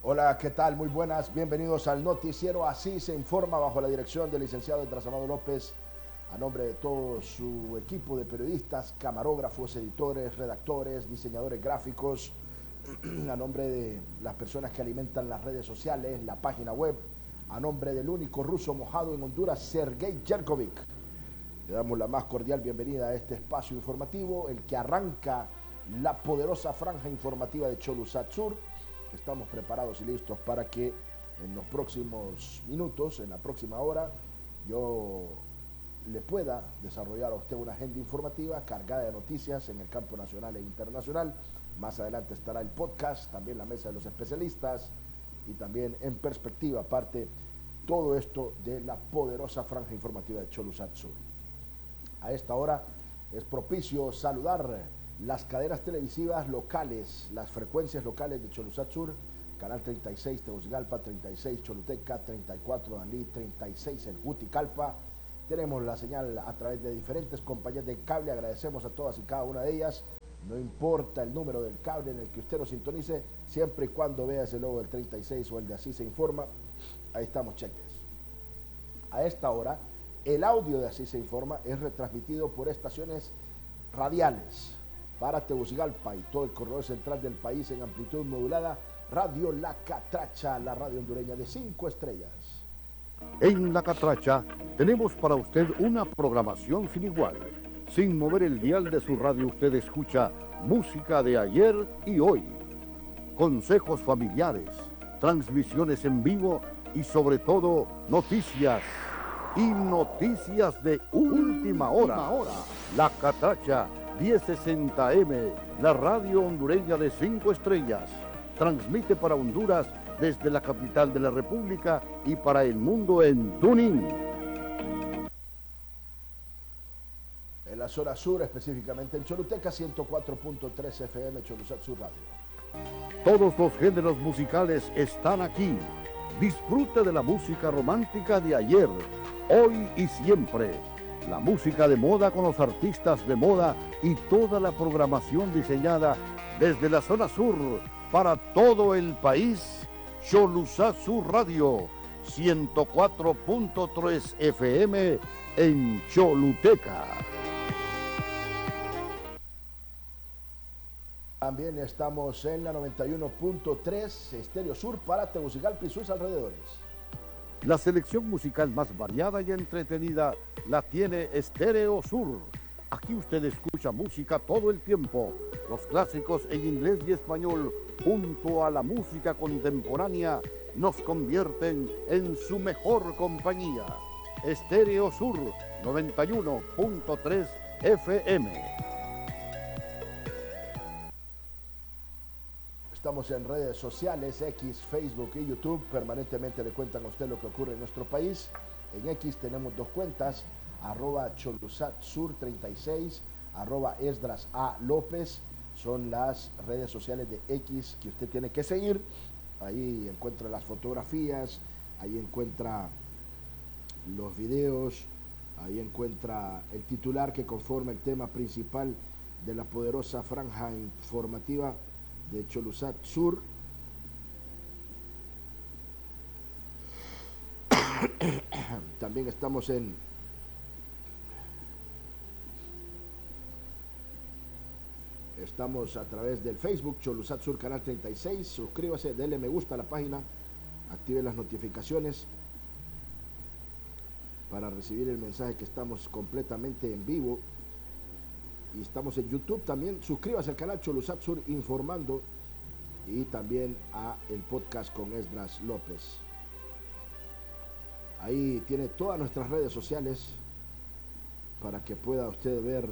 Hola, ¿qué tal? Muy buenas, bienvenidos al noticiero Así se informa, bajo la dirección del licenciado Edras Amado López, a nombre de todo su equipo de periodistas, camarógrafos, editores, redactores, diseñadores gráficos, a nombre de las personas que alimentan las redes sociales, la página web, a nombre del único ruso mojado en Honduras, Sergei Yerkovic. Le damos la más cordial bienvenida a este espacio informativo, el que arranca la poderosa franja informativa de Cholusat Sur. Estamos preparados y listos para que en los próximos minutos, en la próxima hora, yo le pueda desarrollar a usted una agenda informativa cargada de noticias en el campo nacional e internacional. Más adelante estará el podcast, también la mesa de los especialistas y también en perspectiva, aparte, todo esto de la poderosa franja informativa de Cholusat Sur. A esta hora es propicio saludar las cadenas televisivas locales, las frecuencias locales de Cholusat Sur, Canal 36 Tegucigalpa, 36 Choluteca, 34 Danlí, 36 en Juticalpa. Tenemos la señal a través de diferentes compañías de cable, agradecemos a todas y cada una de ellas. No importa el número del cable en el que usted nos sintonice, siempre y cuando vea ese logo del 36 o el de Así se informa, ahí estamos, cheques. A esta hora, el audio de Así se informa es retransmitido por estaciones radiales para Tegucigalpa y todo el corredor central del país en amplitud modulada. Radio La Catracha, la radio hondureña de 5 estrellas. En La Catracha tenemos para usted una programación sin igual. Sin mover el dial de su radio usted escucha música de ayer y hoy, consejos familiares, transmisiones en vivo y sobre todo noticias y noticias de última hora. La Catracha 1060M, la radio hondureña de 5 estrellas, transmite para Honduras desde la capital de la República y para el mundo en TuneIn. En la zona sur, específicamente en Choluteca, 104.3 FM, Cholusat Sur Radio. Todos los géneros musicales están aquí. Disfrute de la música romántica de ayer, hoy y siempre. La música de moda con los artistas de moda y toda la programación diseñada desde la zona sur para todo el país. Cholusat Sur Radio, 104.3 FM en Choluteca. También estamos en la 91.3 Estéreo Sur para Tegucigalpa y sus alrededores. La selección musical más variada y entretenida la tiene Estéreo Sur. Aquí usted escucha música todo el tiempo. Los clásicos en inglés y español, junto a la música contemporánea, nos convierten en su mejor compañía. Estéreo Sur, 91.3 FM. Estamos en redes sociales, X, Facebook y YouTube. Permanentemente le cuentan a usted lo que ocurre en nuestro país. En X tenemos dos cuentas, @CholusatSur36, @Esdras A. López. Son las redes sociales de X que usted tiene que seguir. Ahí encuentra las fotografías, ahí encuentra los videos, ahí encuentra el titular que conforma el tema principal de la poderosa franja informativa de Cholusat Sur. También estamos a través del Facebook Cholusat Sur Canal 36. Suscríbase, dele me gusta a la página, active las notificaciones para recibir el mensaje que estamos completamente en vivo. Y estamos en YouTube también. Suscríbase al canal Cholusat Sur Informando y también a el podcast con Esdras López. Ahí tiene todas nuestras redes sociales para que pueda usted ver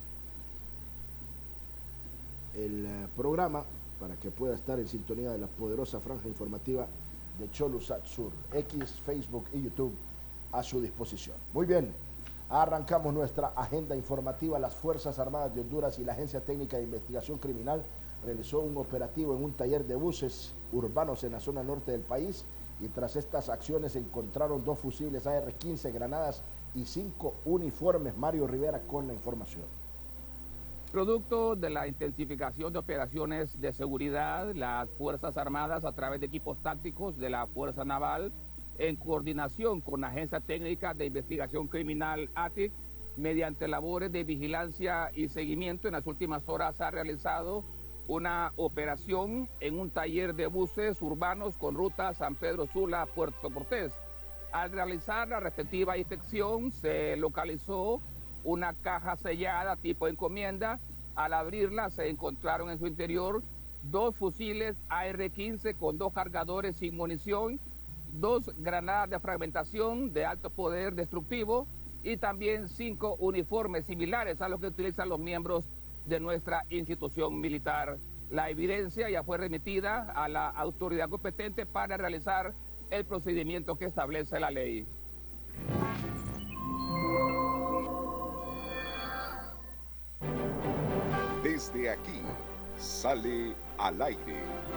el programa, para que pueda estar en sintonía de la poderosa franja informativa de Cholusat Sur. X, Facebook y YouTube a su disposición. Muy bien. Arrancamos nuestra agenda informativa. Las Fuerzas Armadas de Honduras y la Agencia Técnica de Investigación Criminal realizó un operativo en un taller de buses urbanos en la zona norte del país y tras estas acciones encontraron 2 fusibles AR-15, granadas y 5 uniformes. Mario Rivera con la información. Producto de la intensificación de operaciones de seguridad, las Fuerzas Armadas, a través de equipos tácticos de la Fuerza Naval, en coordinación con la Agencia Técnica de Investigación Criminal ATIC, mediante labores de vigilancia y seguimiento, en las últimas horas ha realizado una operación en un taller de buses urbanos con ruta San Pedro Sula, Puerto Cortés. Al realizar la respectiva inspección, se localizó una caja sellada tipo encomienda. Al abrirla se encontraron en su interior 2 fusiles AR-15 con 2 cargadores sin munición, 2 granadas de fragmentación de alto poder destructivo y también 5 uniformes similares a los que utilizan los miembros de nuestra institución militar. La evidencia ya fue remitida a la autoridad competente para realizar el procedimiento que establece la ley. Desde aquí sale al aire.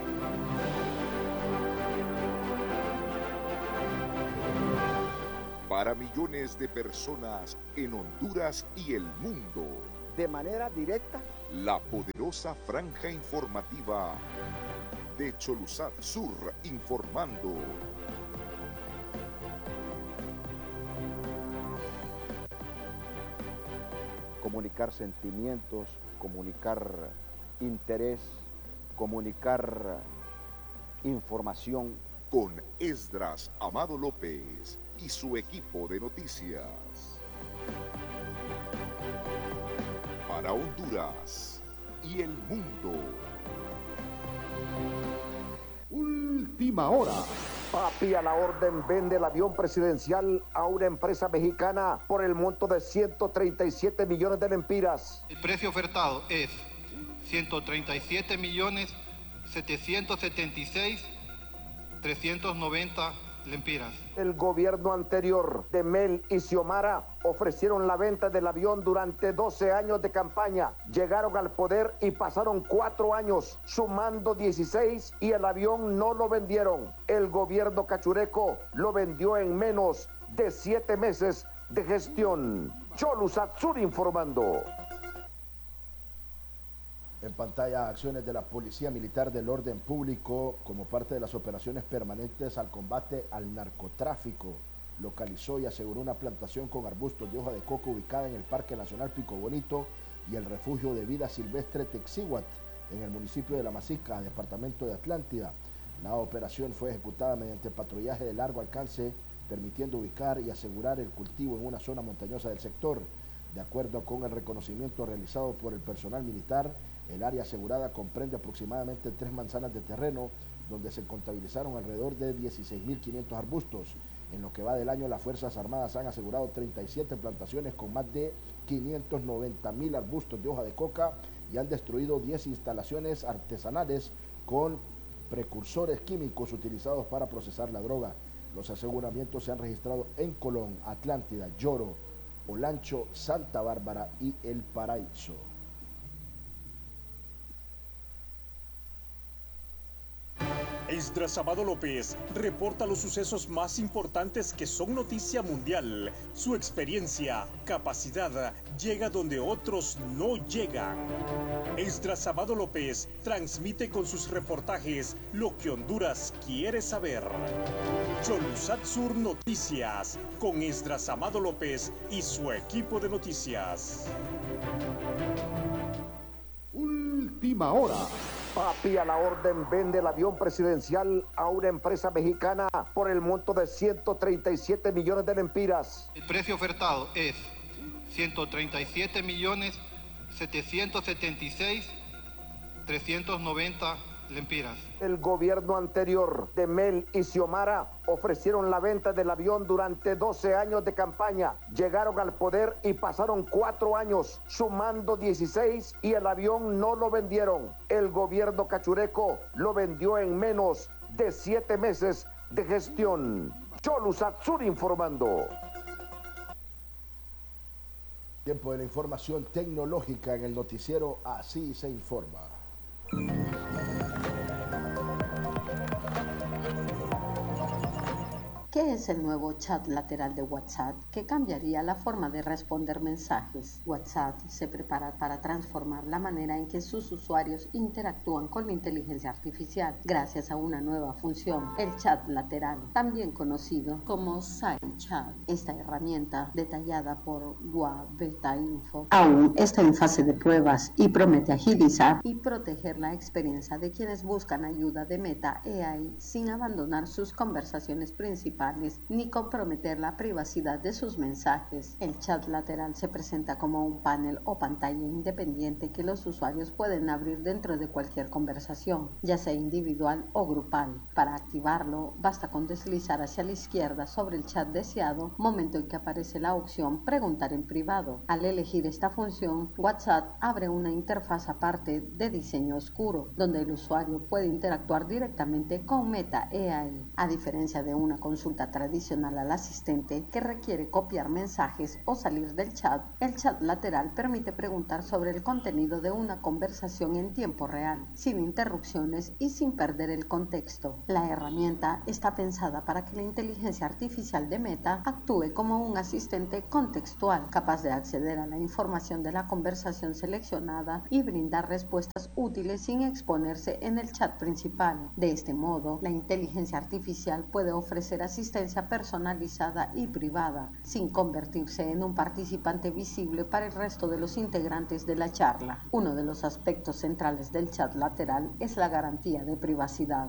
Para millones de personas en Honduras y el mundo. De manera directa. La poderosa franja informativa de Cholusat Sur informando. Comunicar sentimientos, comunicar interés, comunicar información. Con Esdras Amado López y su equipo de noticias. Para Honduras y el mundo. Última hora. Papi, a la orden, vende el avión presidencial a una empresa mexicana por el monto de 137 millones de lempiras. El precio ofertado es 137.776.390 lempiras. El gobierno anterior de Mel y Xiomara ofrecieron la venta del avión durante 12 años de campaña. Llegaron al poder y pasaron 4 años, sumando 16, y el avión no lo vendieron. El gobierno cachureco lo vendió en menos de 7 meses de gestión. Cholusat Sur informando. En pantalla, acciones de la Policía Militar del Orden Público como parte de las operaciones permanentes al combate al narcotráfico. Localizó y aseguró una plantación con arbustos de hoja de coco ubicada en el Parque Nacional Pico Bonito y el Refugio de Vida Silvestre Texíhuat, en el municipio de La Masica, departamento de Atlántida. La operación fue ejecutada mediante patrullaje de largo alcance, permitiendo ubicar y asegurar el cultivo en una zona montañosa del sector. De acuerdo con el reconocimiento realizado por el personal militar, el área asegurada comprende aproximadamente 3 manzanas de terreno, donde se contabilizaron alrededor de 16.500 arbustos. En lo que va del año, las Fuerzas Armadas han asegurado 37 plantaciones con más de 590.000 arbustos de hoja de coca y han destruido 10 instalaciones artesanales con precursores químicos utilizados para procesar la droga. Los aseguramientos se han registrado en Colón, Atlántida, Lloro, Olancho, Santa Bárbara y El Paraíso. Esdras Amado López reporta los sucesos más importantes que son noticia mundial. Su experiencia, capacidad, llega donde otros no llegan. Esdras Amado López transmite con sus reportajes lo que Honduras quiere saber. Cholusat Sur Noticias, con Esdras Amado López y su equipo de noticias. Última hora. Papi, a la orden, vende el avión presidencial a una empresa mexicana por el monto de 137 millones de lempiras. El precio ofertado es 137.776.390 lempiras. El gobierno anterior de Mel y Xiomara ofrecieron la venta del avión durante 12 años de campaña. Llegaron al poder y pasaron 4 años, sumando 16, y el avión no lo vendieron. El gobierno cachureco lo vendió en menos de 7 meses de gestión. Cholusat Sur informando. Tiempo de la información tecnológica en el noticiero Así se informa. ¿Qué es el nuevo chat lateral de WhatsApp que cambiaría la forma de responder mensajes? WhatsApp se prepara para transformar la manera en que sus usuarios interactúan con la inteligencia artificial gracias a una nueva función, el chat lateral, también conocido como Side Chat. Esta herramienta, detallada por Gua Beta Info, aún está en fase de pruebas y promete agilizar y proteger la experiencia de quienes buscan ayuda de Meta AI sin abandonar sus conversaciones principales ni comprometer la privacidad de sus mensajes. El chat lateral se presenta como un panel o pantalla independiente que los usuarios pueden abrir dentro de cualquier conversación, ya sea individual o grupal. Para activarlo, basta con deslizar hacia la izquierda sobre el chat deseado, momento en que aparece la opción Preguntar en privado. Al elegir esta función, WhatsApp abre una interfaz aparte de diseño oscuro, donde el usuario puede interactuar directamente con Meta AI, a diferencia de una consulta tradicional al asistente que requiere copiar mensajes o salir del chat. El chat lateral permite preguntar sobre el contenido de una conversación en tiempo real, sin interrupciones y sin perder el contexto. La herramienta está pensada para que la inteligencia artificial de Meta actúe como un asistente contextual, capaz de acceder a la información de la conversación seleccionada y brindar respuestas útiles sin exponerse en el chat principal. De este modo, la inteligencia artificial puede ofrecer asistencia personalizada y privada, sin convertirse en un participante visible para el resto de los integrantes de la charla. Uno de los aspectos centrales del chat lateral es la garantía de privacidad.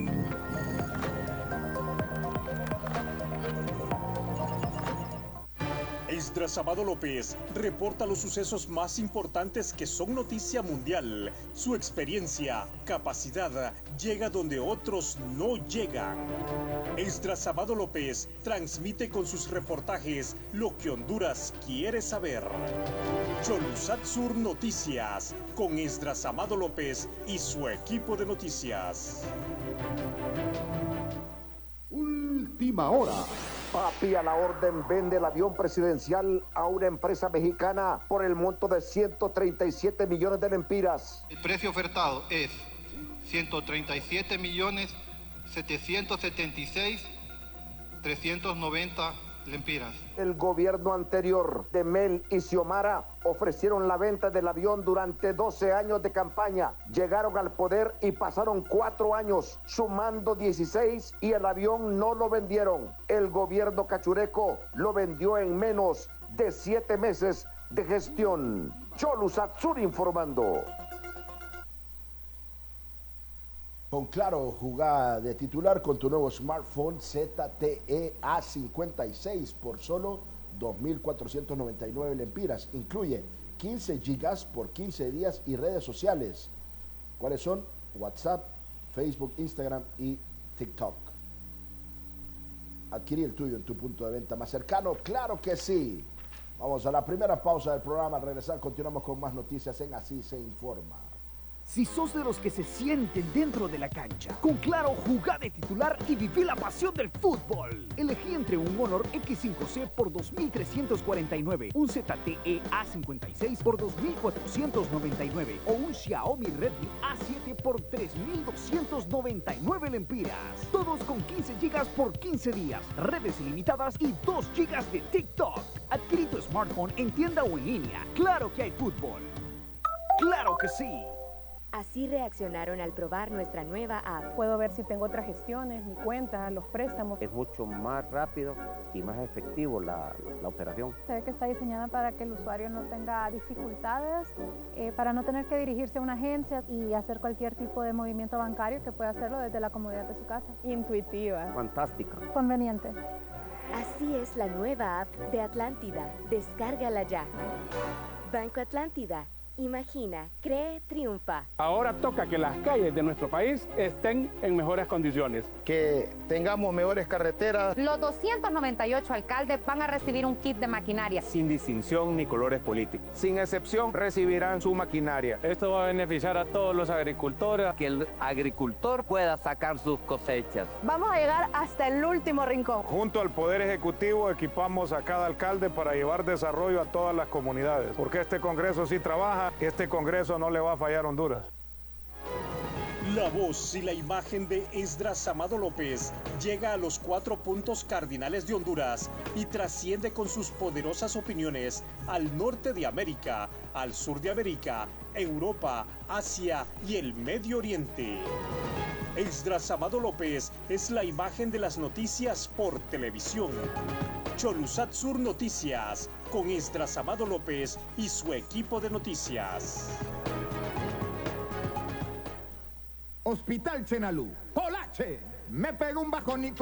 Esdras Amado López reporta los sucesos más importantes que son noticia mundial. Su experiencia, capacidad, llega donde otros no llegan. Esdras Amado López transmite con sus reportajes lo que Honduras quiere saber. Cholusat Sur Noticias, con Esdras Amado López y su equipo de noticias. Última hora. Papi a la orden vende el avión presidencial a una empresa mexicana por el monto de 137 millones de lempiras. El precio ofertado es 137.776.390 lempiras. El gobierno anterior de Mel y Xiomara ofrecieron la venta del avión durante 12 años de campaña. Llegaron al poder y pasaron 4 años, sumando 16, y el avión no lo vendieron. El gobierno cachureco lo vendió en menos de 7 meses de gestión. Cholusat Sur informando. Con Claro, jugá de titular con tu nuevo smartphone ZTE A56 por solo 2.499 lempiras. Incluye 15 gigas por 15 días y redes sociales. ¿Cuáles son? WhatsApp, Facebook, Instagram y TikTok. Adquirí el tuyo en tu punto de venta más cercano. ¡Claro que sí! Vamos a la primera pausa del programa. Al regresar continuamos con más noticias en Así se informa. Si sos de los que se sienten dentro de la cancha, con Claro, jugá de titular y viví la pasión del fútbol. Elegí entre un Honor X5C por 2.349, un ZTE A56 por 2.499 o un Xiaomi Redmi A7 por 3.299 lempiras. Todos con 15 gigas por 15 días, redes ilimitadas y 2 gigas de TikTok. Adquirí tu smartphone en tienda o en línea. ¡Claro que hay fútbol! ¡Claro que sí! Así reaccionaron al probar nuestra nueva app. Puedo ver si tengo otras gestiones, mi cuenta, los préstamos. Es mucho más rápido y más efectivo la operación. Se ve que está diseñada para que el usuario no tenga dificultades, para no tener que dirigirse a una agencia y hacer cualquier tipo de movimiento bancario, que pueda hacerlo desde la comodidad de su casa. Intuitiva. Fantástica. Conveniente. Así es la nueva app de Atlántida. Descárgala ya. Banco Atlántida. Imagina, cree, triunfa. Ahora toca que las calles de nuestro país estén en mejores condiciones. Que tengamos mejores carreteras. Los 298 alcaldes van a recibir un kit de maquinaria. Sin distinción ni colores políticos. Sin excepción, recibirán su maquinaria. Esto va a beneficiar a todos los agricultores. Que el agricultor pueda sacar sus cosechas. Vamos a llegar hasta el último rincón. Junto al Poder Ejecutivo equipamos a cada alcalde para llevar desarrollo a todas las comunidades. Porque este Congreso sí trabaja. Este Congreso no le va a fallar a Honduras. La voz y la imagen de Esdras Amado López llega a los 4 puntos cardinales de Honduras y trasciende con sus poderosas opiniones al norte de América, al sur de América, Europa, Asia y el Medio Oriente. Esdras Amado López es la imagen de las noticias por televisión. Cholusat Sur Noticias, con Esdras Amado López y su equipo de noticias. Hospital Chenalú. Polache, me pegó un bajón y